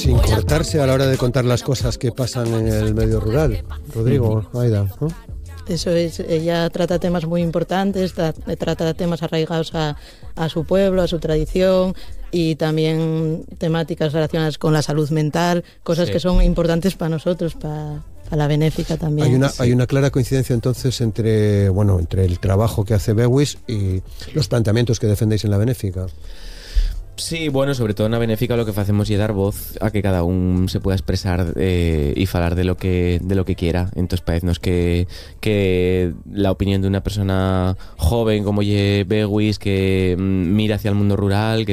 sin cortarse a la hora de contar las cosas que pasan en el medio rural. Rodrigo, Aida, ¿no? Eso es, ella trata temas muy importantes, trata temas arraigados a su pueblo, a su tradición, y también temáticas relacionadas con la salud mental, cosas que son importantes para nosotros, para la benéfica también. Hay una clara coincidencia entonces entre el trabajo que hace Bewis y los planteamientos que defendéis en la benéfica. Sí, bueno, sobre todo na benéfica lo que facemos é dar voz a que cada un se pueda expresar e falar de lo que quiera. Entonces parecenos que la opinión de una persona joven como lle Bewis, que mira hacia el mundo rural, que